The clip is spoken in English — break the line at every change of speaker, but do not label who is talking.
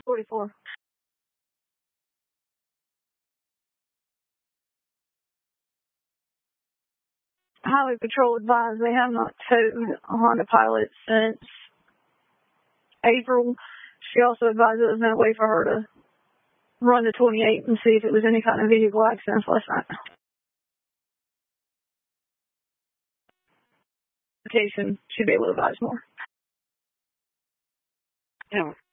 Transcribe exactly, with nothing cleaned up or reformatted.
forty-four. Highway Patrol advised they have not towed a Honda Pilot since April. She also advised there was no way for her to run the twenty-eight and see if it was any kind of vehicle accidents last night. Should be able to advise more.
Yeah.